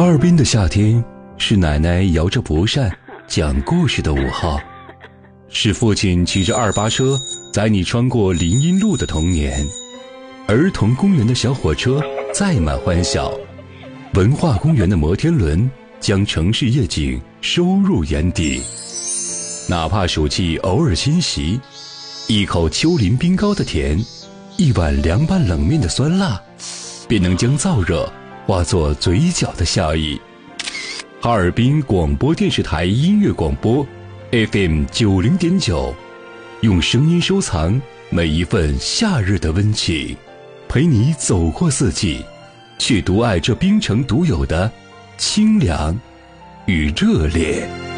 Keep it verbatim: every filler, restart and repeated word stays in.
哈尔滨的夏天是奶奶摇着蒲扇讲故事的午后，是父亲骑着二八车载你穿过林荫路的童年，儿童公园的小火车载满欢笑，文化公园的摩天轮将城市夜景收入眼底。哪怕暑气偶尔侵袭，一口丘陵冰糕的甜，一碗凉拌冷面的酸辣，便能将燥热化作嘴角的笑意。哈尔滨广播电视台音乐广播 F M 九零点九，用声音收藏每一份夏日的温情，陪你走过四季，却独爱这冰城独有的清凉与热烈。